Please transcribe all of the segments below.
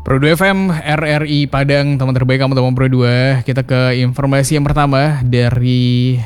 Pro 2 FM, RRI Padang, teman terbaik kamu teman Pro 2. Kita ke informasi yang pertama dari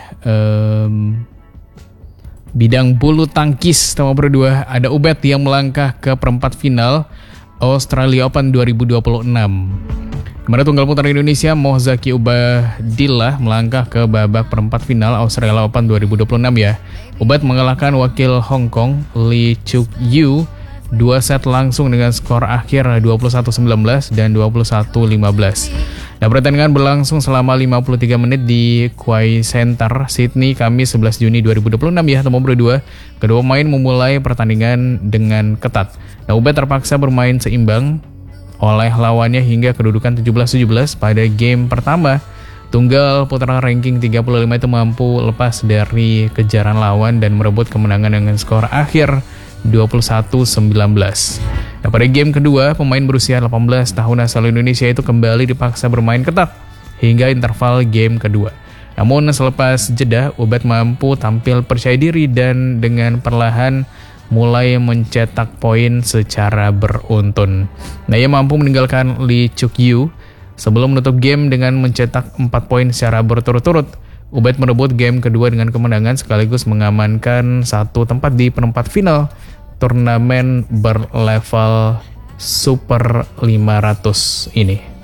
bidang bulu tangkis teman Pro 2. Ada Ubed yang melangkah ke perempat final Australia Open 2026. Kemarin tunggal putra Indonesia Mohzaki Ubadillah melangkah ke babak perempat final Australia Open 2026 ya. Ubed mengalahkan wakil Hong Kong Lee Chuk Yu 2 set langsung dengan skor akhir 21-19 dan 21-15. Nah, pertandingan berlangsung selama 53 menit di Quay Center, Sydney, Kamis 11 Juni 2026 ya, teman berdua. Kedua pemain memulai pertandingan dengan ketat. Nah, Ubed terpaksa bermain seimbang oleh lawannya hingga kedudukan 17-17 pada game pertama. Tunggal putra ranking 35 itu mampu lepas dari kejaran lawan dan merebut kemenangan dengan skor akhir 21-19. Nah, pada game kedua, pemain berusia 18 tahun asal Indonesia itu kembali dipaksa bermain ketat hingga interval game kedua. Namun selepas jeda, Ubed mampu tampil percaya diri dan dengan perlahan mulai mencetak poin secara beruntun. Nah, ia mampu meninggalkan Lee Chuk Yu sebelum menutup game dengan mencetak 4 poin secara berturut-turut. Ubed merebut game kedua dengan kemenangan sekaligus mengamankan satu tempat di perempat final turnamen berlevel Super 500 ini.